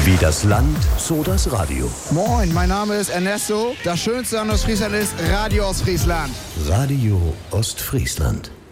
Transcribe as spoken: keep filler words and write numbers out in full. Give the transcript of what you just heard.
Wie das Land, so das Radio. Moin, mein Name ist Ernesto. Das Schönste an Ostfriesland ist Radio Ostfriesland. Radio Ostfriesland.